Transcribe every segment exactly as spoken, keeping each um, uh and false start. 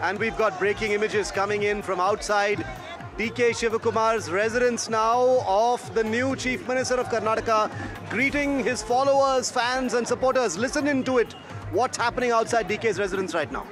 And we've got breaking images coming in from outside D K Shivakumar's residence now of the new Chief Minister of Karnataka, greeting his followers, fans and supporters. Listen into it. What's happening outside D K's residence right now?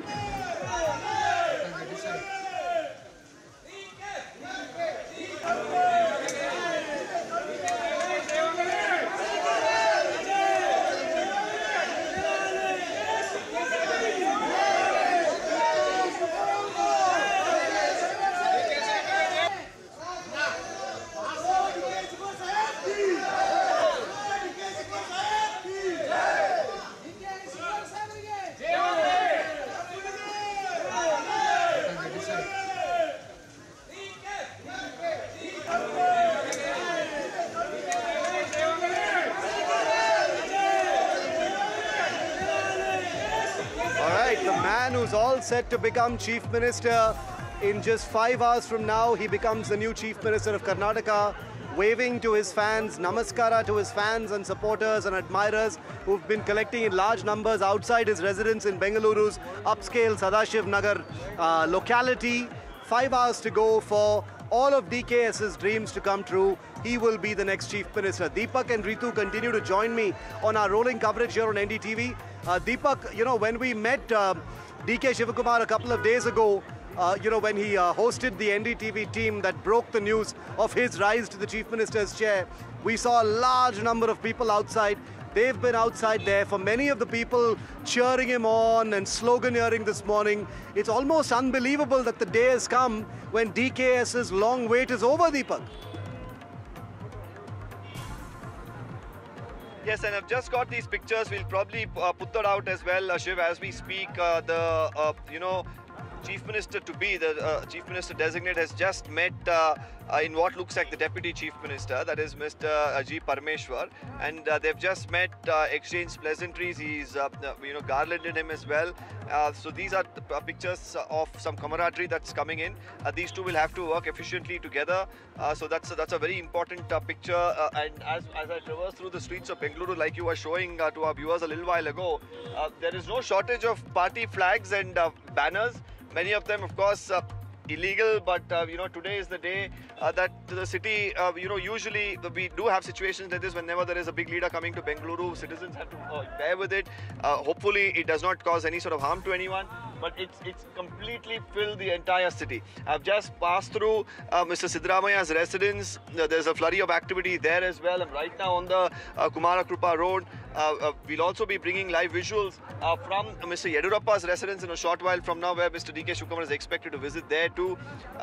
The man who's all set to become Chief Minister. In just five hours from now, he becomes the new Chief Minister of Karnataka, waving to his fans, namaskara to his fans and supporters and admirers who've been collecting in large numbers outside his residence in Bengaluru's upscale Sadashiv Nagar uh, locality. Five hours to go for all of D K S's dreams to come true. He will be the next Chief Minister. Deepak and Ritu continue to join me on our rolling coverage here on N D T V. Uh, Deepak, you know, when we met uh, D K Shivakumar a couple of days ago, uh, you know, when he uh, hosted the N D T V team that broke the news of his rise to the Chief Minister's chair, we saw a large number of people outside. They've been outside there. For many of the people cheering him on and sloganeering this morning, it's almost unbelievable that the day has come when D K S's long wait is over, Deepak. Yes, and I've just got these pictures. We'll probably uh, put that out as well, uh, Shiv, as we speak. Uh, the, uh, you know, Chief Minister to be, the uh, Chief Minister designate has just met uh, uh, in what looks like the Deputy Chief Minister, that is Mister G. Parameshwar, and uh, they've just met, uh, exchanged pleasantries. He's, uh, you know, garlanded him as well. Uh, so these are the pictures of some camaraderie that's coming in. Uh, these two will have to work efficiently together. Uh, so that's that's a very important uh, picture. Uh, and as, as I traverse through the streets of Bengaluru, like you were showing uh, to our viewers a little while ago, uh, there is no shortage of party flags and uh, banners. Many of them, of course, uh, illegal, but uh, you know, today is the day uh, that the city, uh, you know, usually we do have situations like this whenever there is a big leader coming to Bengaluru. Citizens have to uh, bear with it. Uh, hopefully, it does not cause any sort of harm to anyone, but it's it's completely filled the entire city. I've just passed through uh, Mister Siddaramaya's residence. Uh, there's a flurry of activity there as well. I'm right now on the uh, Kumara Krupa Road. Uh, uh, we'll also be bringing live visuals uh, from Mister Yedurappa's residence in a short while from now, where Mister D K Shivakumar is expected to visit there too.